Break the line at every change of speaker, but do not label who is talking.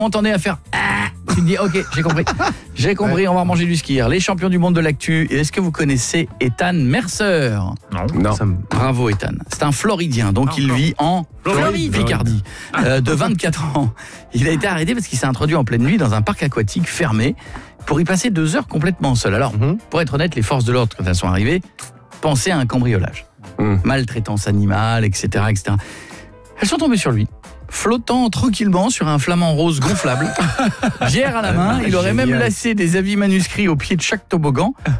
Entendez à faire tu te dis ok, j'ai compris, on va manger du skier. Les champions du monde de l'actu. Est-ce que vous connaissez Ethan Mercer?
Non.
Bravo Ethan. C'est un Floridien, donc il vit en Floride, Picardie, de 24 ans. Il a été arrêté parce qu'il s'est introduit en pleine nuit dans un parc aquatique fermé pour y passer 2 heures complètement seul. Alors, pour être honnête, les forces de l'ordre, quand elles sont arrivées, pensaient à un cambriolage. Maltraitance animale, etc., etc. Elles sont tombées sur lui, flottant tranquillement sur un flamant rose gonflable, bière à la main. Il aurait même laissé des avis manuscrits au pied de chaque toboggan.